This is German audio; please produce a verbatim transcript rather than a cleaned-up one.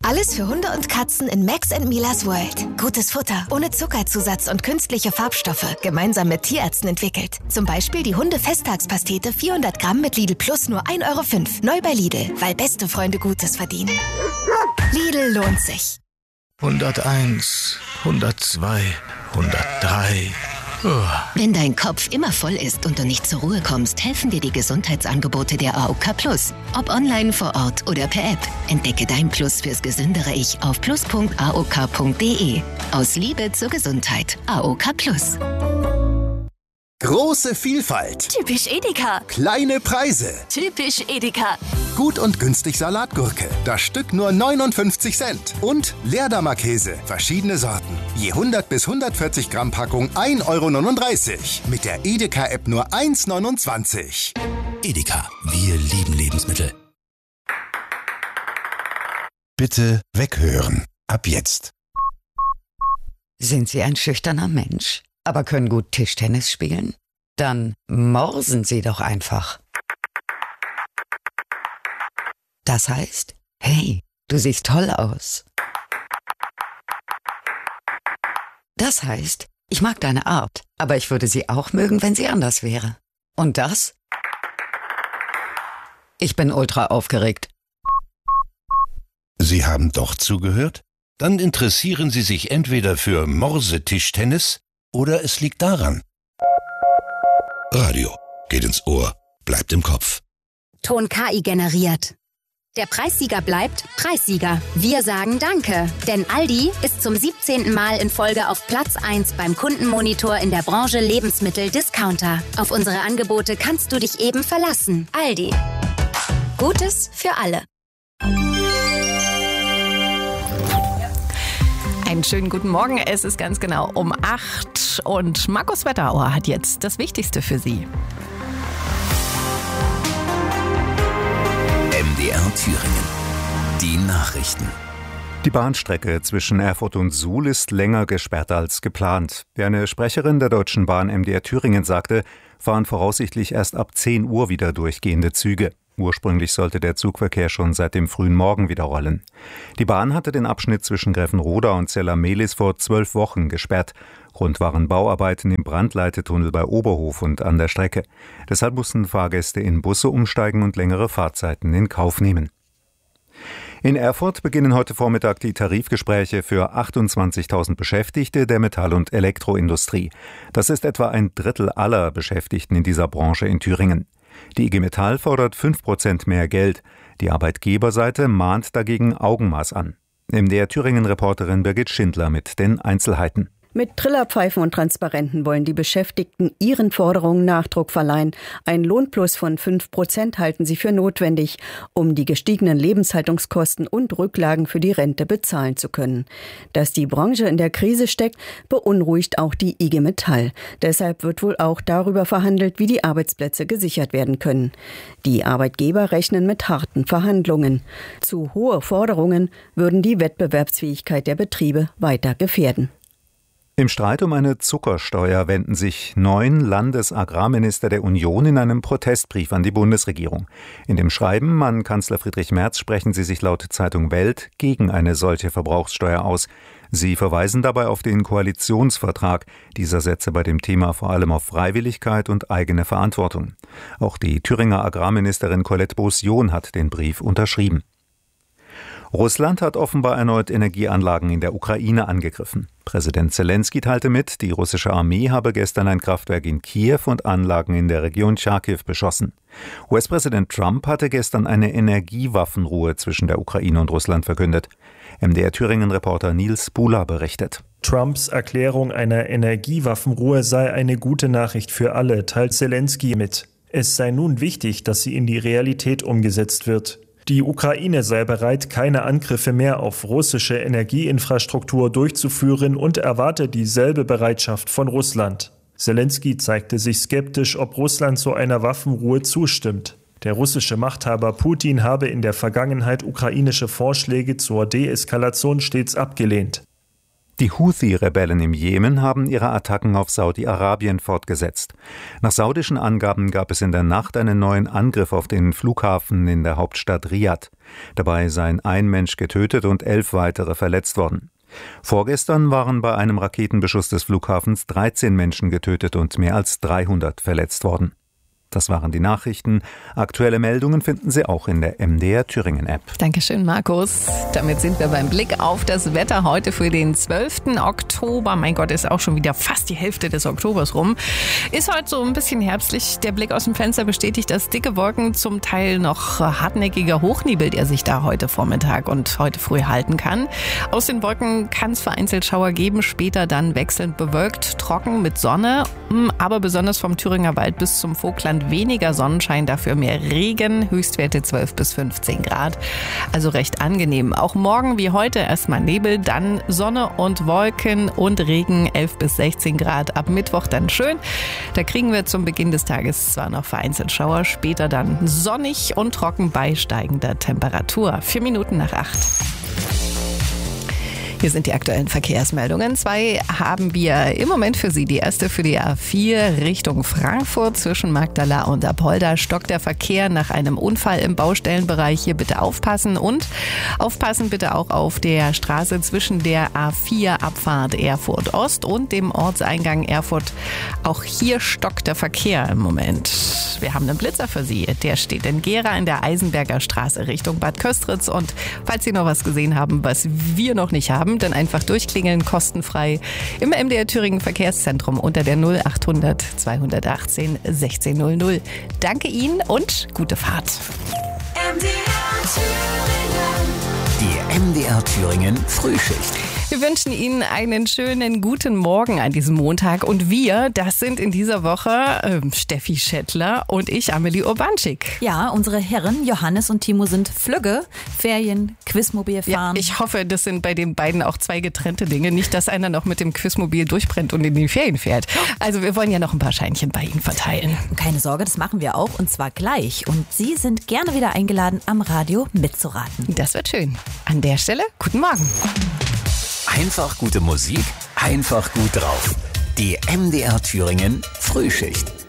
Alles für Hunde und Katzen in Max and Milas World. Gutes Futter, ohne Zuckerzusatz und künstliche Farbstoffe. Gemeinsam mit Tierärzten entwickelt. Zum Beispiel die Hunde-Festtagspastete vierhundert Gramm mit Lidl Plus nur ein Euro fünf. Neu bei Lidl, weil beste Freunde Gutes verdienen. Lidl lohnt sich. hunderteins, hundertzwei, hundertdrei... Wenn dein Kopf immer voll ist und du nicht zur Ruhe kommst, helfen dir die Gesundheitsangebote der A O K Plus. Ob online, vor Ort oder per App. Entdecke dein Plus fürs gesündere Ich auf plus punkt a o k punkt d e. Aus Liebe zur Gesundheit. A O K Plus. Große Vielfalt. Typisch Edeka. Kleine Preise. Typisch Edeka. Gut und günstig Salatgurke. Das Stück nur neunundfünfzig Cent. Und Leerdammer Käse. Verschiedene Sorten. Je hundert bis hundertvierzig Gramm Packung ein Euro neununddreißig. Mit der Edeka-App nur eins neunundzwanzig. Edeka. Wir lieben Lebensmittel. Bitte weghören. Ab jetzt. Sind Sie ein schüchterner Mensch, aber können gut Tischtennis spielen? Dann morsen Sie doch einfach. Das heißt, hey, du siehst toll aus. Das heißt, ich mag deine Art, aber ich würde sie auch mögen, wenn sie anders wäre. Und das? Ich bin ultra aufgeregt. Sie haben doch zugehört? Dann interessieren Sie sich entweder für Morsetischtennis oder es liegt daran. Radio. Geht ins Ohr. Bleibt im Kopf. Ton K I generiert. Der Preissieger bleibt Preissieger. Wir sagen Danke, denn Aldi ist zum siebzehnten Mal in Folge auf Platz eins beim Kundenmonitor in der Branche Lebensmittel-Discounter. Auf unsere Angebote kannst du dich eben verlassen. Aldi. Gutes für alle. Einen schönen guten Morgen. Es ist ganz genau um acht und Markus Wetterauer hat jetzt das Wichtigste für Sie. M D R Thüringen. Die Nachrichten. Die Bahnstrecke zwischen Erfurt und Suhl ist länger gesperrt als geplant. Wie eine Sprecherin der Deutschen Bahn M D R Thüringen sagte, fahren voraussichtlich erst ab zehn Uhr wieder durchgehende Züge. Ursprünglich sollte der Zugverkehr schon seit dem frühen Morgen wieder rollen. Die Bahn hatte den Abschnitt zwischen Greffenroda und Zella-Mehlis vor zwölf Wochen gesperrt. Grund waren Bauarbeiten im Brandleitetunnel bei Oberhof und an der Strecke. Deshalb mussten Fahrgäste in Busse umsteigen und längere Fahrzeiten in Kauf nehmen. In Erfurt beginnen heute Vormittag die Tarifgespräche für achtundzwanzigtausend Beschäftigte der Metall- und Elektroindustrie. Das ist etwa ein Drittel aller Beschäftigten in dieser Branche in Thüringen. Die I G Metall fordert fünf Prozent mehr Geld. Die Arbeitgeberseite mahnt dagegen Augenmaß an. M D R Thüringen-Reporterin Birgit Schindler mit den Einzelheiten. Mit Trillerpfeifen und Transparenten wollen die Beschäftigten ihren Forderungen Nachdruck verleihen. Ein Lohnplus von fünf Prozent halten sie für notwendig, um die gestiegenen Lebenshaltungskosten und Rücklagen für die Rente bezahlen zu können. Dass die Branche in der Krise steckt, beunruhigt auch die I G Metall. Deshalb wird wohl auch darüber verhandelt, wie die Arbeitsplätze gesichert werden können. Die Arbeitgeber rechnen mit harten Verhandlungen. Zu hohe Forderungen würden die Wettbewerbsfähigkeit der Betriebe weiter gefährden. Im Streit um eine Zuckersteuer wenden sich neun Landesagrarminister der Union in einem Protestbrief an die Bundesregierung. In dem Schreiben an Kanzler Friedrich Merz sprechen sie sich laut Zeitung Welt gegen eine solche Verbrauchssteuer aus. Sie verweisen dabei auf den Koalitionsvertrag. Dieser setze bei dem Thema vor allem auf Freiwilligkeit und eigene Verantwortung. Auch die Thüringer Agrarministerin Colette Beaussion hat den Brief unterschrieben. Russland hat offenbar erneut Energieanlagen in der Ukraine angegriffen. Präsident Zelensky teilte mit, die russische Armee habe gestern ein Kraftwerk in Kiew und Anlagen in der Region Charkiw beschossen. U S-Präsident Trump hatte gestern eine Energiewaffenruhe zwischen der Ukraine und Russland verkündet. M D R Thüringen-Reporter Nils Bula berichtet. Trumps Erklärung einer Energiewaffenruhe sei eine gute Nachricht für alle, teilt Zelensky mit. Es sei nun wichtig, dass sie in die Realität umgesetzt wird. Die Ukraine sei bereit, keine Angriffe mehr auf russische Energieinfrastruktur durchzuführen und erwarte dieselbe Bereitschaft von Russland. Zelensky zeigte sich skeptisch, ob Russland zu einer Waffenruhe zustimmt. Der russische Machthaber Putin habe in der Vergangenheit ukrainische Vorschläge zur Deeskalation stets abgelehnt. Die Houthi-Rebellen im Jemen haben ihre Attacken auf Saudi-Arabien fortgesetzt. Nach saudischen Angaben gab es in der Nacht einen neuen Angriff auf den Flughafen in der Hauptstadt Riad. Dabei seien ein Mensch getötet und elf weitere verletzt worden. Vorgestern waren bei einem Raketenbeschuss des Flughafens dreizehn Menschen getötet und mehr als dreihundert verletzt worden. Das waren die Nachrichten. Aktuelle Meldungen finden Sie auch in der M D R Thüringen App. Dankeschön, Markus. Damit sind wir beim Blick auf das Wetter heute für den zwölften Oktober. Mein Gott, ist auch schon wieder fast die Hälfte des Oktobers rum. Ist heute so ein bisschen herbstlich. Der Blick aus dem Fenster bestätigt, dass dicke Wolken, zum Teil noch hartnäckiger Hochnebel, der sich da heute Vormittag und heute früh halten kann. Aus den Wolken kann es vereinzelt Schauer geben, später dann wechselnd bewölkt, trocken mit Sonne, aber besonders vom Thüringer Wald bis zum Vogtland weniger Sonnenschein, dafür mehr Regen, Höchstwerte zwölf bis fünfzehn Grad, also recht angenehm. Auch morgen wie heute erstmal Nebel, dann Sonne und Wolken und Regen, elf bis sechzehn Grad, ab Mittwoch dann schön. Da kriegen wir zum Beginn des Tages zwar noch vereinzelt Schauer, später dann sonnig und trocken bei steigender Temperatur. Vier Minuten nach acht. Hier sind die aktuellen Verkehrsmeldungen. Zwei haben wir im Moment für Sie. Die erste für die A vier Richtung Frankfurt zwischen Magdala und Apolda. Stockt der Verkehr nach einem Unfall im Baustellenbereich. Hier bitte aufpassen und aufpassen bitte auch auf der Straße zwischen der A vier Abfahrt Erfurt Ost und dem Ortseingang Erfurt. Auch hier stockt der Verkehr im Moment. Wir haben einen Blitzer für Sie. Der steht in Gera in der Eisenberger Straße Richtung Bad Köstritz. Und falls Sie noch was gesehen haben, was wir noch nicht haben, dann einfach durchklingeln, kostenfrei im M D R Thüringen Verkehrszentrum unter der null achthundert zweihundertachtzehn sechzehn null null. Danke Ihnen und gute Fahrt. M D R Thüringen. Die M D R Thüringen Frühschicht. Wir wünschen Ihnen einen schönen guten Morgen an diesem Montag. Und wir, das sind in dieser Woche äh, Steffi Schettler und ich, Amelie Urbanschik. Ja, unsere Herren Johannes und Timo sind Flügge, Ferien, Quizmobil fahren. Ja, ich hoffe, das sind bei den beiden auch zwei getrennte Dinge. Nicht, dass einer noch mit dem Quizmobil durchbrennt und in die Ferien fährt. Also wir wollen ja noch ein paar Scheinchen bei Ihnen verteilen. Keine Sorge, das machen wir auch und zwar gleich. Und Sie sind gerne wieder eingeladen, am Radio mitzuraten. Das wird schön. An der Stelle, guten Morgen. Einfach gute Musik, einfach gut drauf. Die M D R Thüringen Frühschicht.